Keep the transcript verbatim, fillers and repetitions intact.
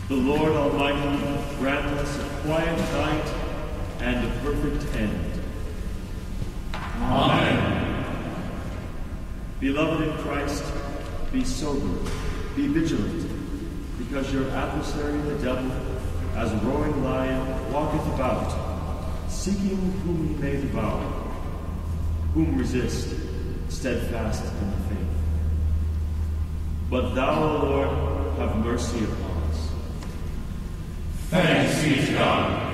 The Lord Almighty grant us a quiet night and a perfect end. Amen. Beloved in Christ, be sober, be vigilant, because your adversary the devil, as a roaring lion, walketh about, seeking whom he may devour. Whom resist, steadfast in the faith. But thou, O Lord, have mercy upon us. Thanks be to God.